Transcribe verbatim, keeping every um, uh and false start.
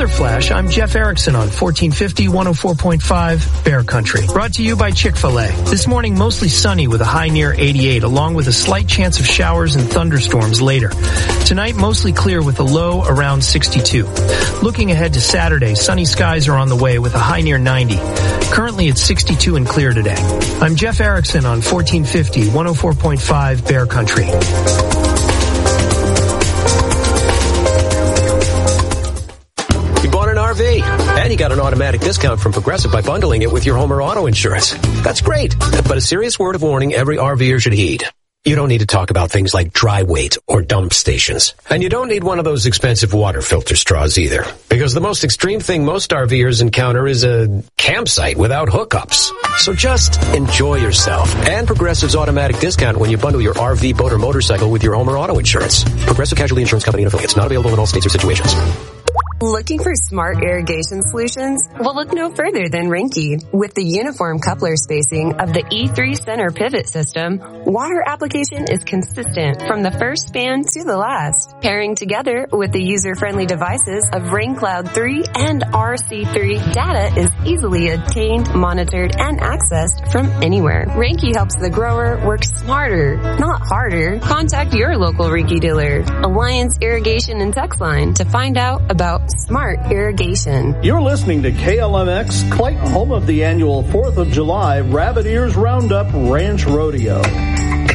Weather Flash, I'm Jeff Erickson on fourteen fifty, one oh four point five Bear Country. Brought to you by Chick-fil-A. This morning, mostly sunny with a high near eighty-eight, along with a slight chance of showers and thunderstorms later. Tonight, mostly clear with a low around sixty-two. Looking ahead to Saturday, sunny skies are on the way with a high near ninety. Currently, it's sixty-two and clear today. I'm Jeff Erickson on fourteen fifty, one oh four point five Bear Country. R V. And you got an automatic discount from Progressive by bundling it with your home or auto insurance. That's great. But a serious word of warning every RVer should heed. You don't need to talk about things like dry weight or dump stations. And you don't need one of those expensive water filter straws either. Because the most extreme thing most RVers encounter is a campsite without hookups. So just enjoy yourself. And Progressive's automatic discount when you bundle your R V, boat, or motorcycle with your home or auto insurance. Progressive Casualty Insurance Company and affiliates. Not available in all states or situations. Looking for smart irrigation solutions? Well, look no further than Rinky. With the uniform coupler spacing of the E three center pivot system, water application is consistent from the first span to the last. Pairing together with the user-friendly devices of RainCloud three and R C three, data is easily obtained, monitored, and accessed from anywhere. Rinky helps the grower work smarter, not harder. Contact your local Rinky dealer, Alliance Irrigation and Text Line, to find out about smart irrigation. You're listening to K L M X, Clayton, home of the annual fourth of July Rabbit Ears Roundup Ranch Rodeo.